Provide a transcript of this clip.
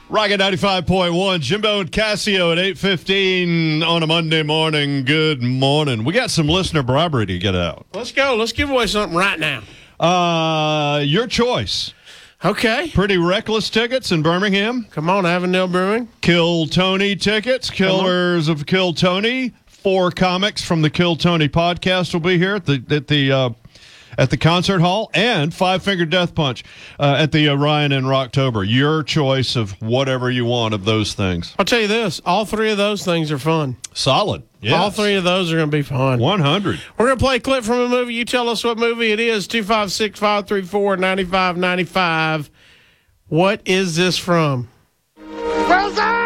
Rocket 95.1, Jimbo and Casio at 8:15 on a Monday morning. Good morning. We got some listener bribery to get out. Let's go. Let's give away something right now. Your choice. Okay. Pretty Reckless tickets in Birmingham. Come on, Avondale Brewing. Kill Tony tickets. Killers of Kill Tony. 4 comics from the Kill Tony podcast will be here at the concert hall, and Five Finger Death Punch at the Ryan in Rocktober. Your choice of whatever you want of those things. I'll tell you this, all 3 of those things are fun. Solid. Yes. All 3 of those are going to be fun. 100. We're going to play a clip from a movie. You tell us what movie it is. 256-534-9595. What is this from? Wilson!